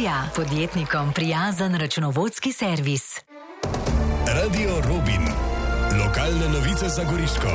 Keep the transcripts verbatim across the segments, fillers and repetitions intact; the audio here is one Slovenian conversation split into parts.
Ilirija, podjetnikom prijazen računovodski servis. Radio Robin. Lokalne novice za Goriško.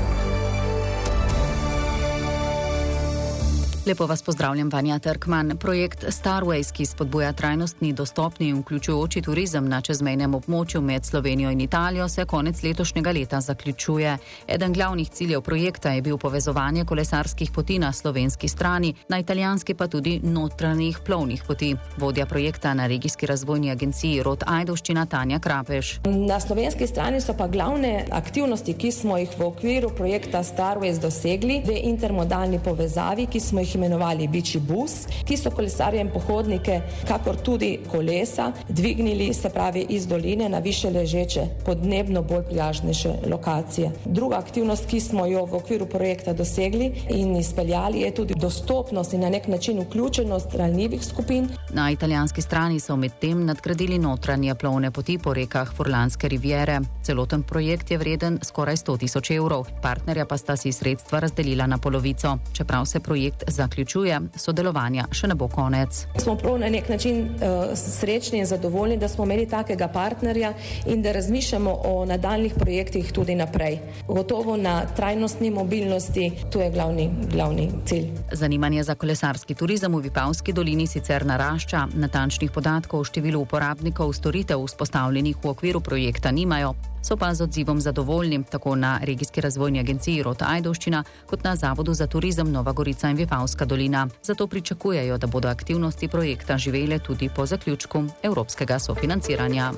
Lepo vas pozdravljam, Vanja Trkman. Projekt Starways, ki spodbuja trajnostni, dostopni in vključujoči turizem na čezmejnem območju med Slovenijo in Italijo, se konec letošnjega leta zaključuje. Eden glavnih ciljev projekta je bil povezovanje kolesarskih poti na slovenski strani, na italijanski pa tudi notranjih plovnih poti. Vodja projekta na regijski razvojni agenciji Rod Ajdovščina Tanja Krapeš. Na slovenski strani so pa glavne aktivnosti, ki smo jih v okviru projekta Starways dosegli, dve intermodalni povezavi, ki smo jih imenovali Biči bus, ki so kolesarje in pohodnike, kakor tudi kolesa, dvignili, se pravi, iz doline na više ležeče, podnebno bolj prijaznejše lokacije. Druga aktivnost, ki smo jo v okviru projekta dosegli in izpeljali, je tudi dostopnost in na nek način vključenost ranljivih skupin. Na italijanski strani so medtem nadgradili notranje plovne poti po rekah Furlanske riviere. Celoten projekt je vreden skoraj sto tisoč evrov. Partnerja pa sta si sredstva razdelila na polovico. Čeprav se projekt zaključuje, sodelovanja še ne bo konec. Smo prav na nek način uh, srečni in zadovoljni, da smo imeli takega partnerja in da razmišljamo o nadaljnih projektih tudi naprej. Gotovo na trajnostni mobilnosti, to je glavni, glavni cilj. Zanimanje za kolesarski turizem v Vipavski dolini sicer narašča. Natančnih podatkov o številu uporabnikov storitev vzpostavljenih v okviru projekta nimajo. So pa z odzivom zadovoljni tako na regijski razvojni agenciji Rod Ajdovščina kot na Zavodu za turizem Nova Gorica in Vipavska dolina. Zato pričakujejo, da bodo aktivnosti projekta živele tudi po zaključku evropskega sofinanciranja.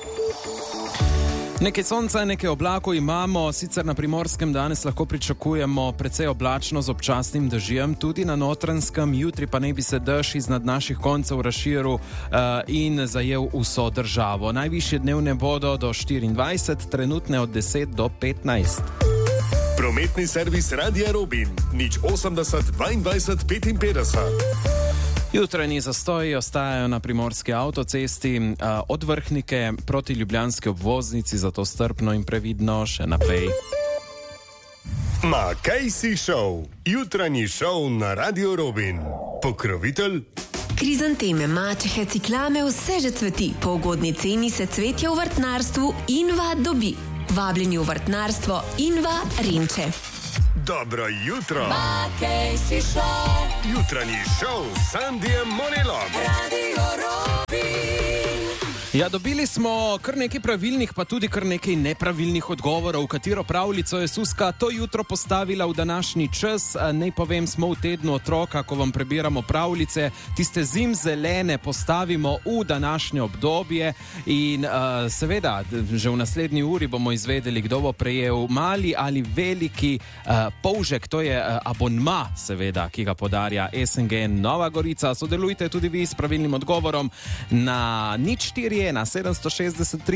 Nekaj sonca, nekaj oblakov imamo, sicer na Primorskem danes lahko pričakujemo precej oblačno z občasnim dežjem, tudi na Notranjskem, jutri pa naj bi se dež iznad naših koncev razširil uh, in zajel vso državo. Najvišje dnevne bodo do štiriindvajset, trenutne od deset do petnajst. Prometni servis Radia Robin, nič osemdeset, dvaindvajset, petinpetdeset. Jutranji zastoji ostajajo na primorski avtocesti uh, od Vrhnike proti ljubljanski obvoznici, zato strpno in previdno še naprej. Ma kaj si šov? Jutranji šov na Radio Robin. Pokrovitelj? Krizanteme, mačehe, ciklame, vse že cveti. Po ugodni ceni se cvetje v vrtnarstvu Inva dobi. Vabljeni v vrtnarstvo Inva Rinče. Dobro jutro. Ma kaj si šov? Jutranji šov s Sandijem Monelom. Radio Robin. Ja, dobili smo kar nekaj pravilnih, pa tudi kar nekaj nepravilnih odgovorov, katero pravljico je Suska to jutro postavila v današnji čas. Naj povem, smo v tednu otroka, ko vam prebiramo pravljice, tiste zimzelene postavimo v današnje obdobje in uh, seveda, že v naslednji uri bomo izvedeli, kdo bo prejel mali ali veliki uh, polžek, to je uh, abonma, seveda, ki ga podarja S N G Nova Gorica. Sodelujte tudi vi s pravilnim odgovorom na nič štiri na sedemsto šestdeset tri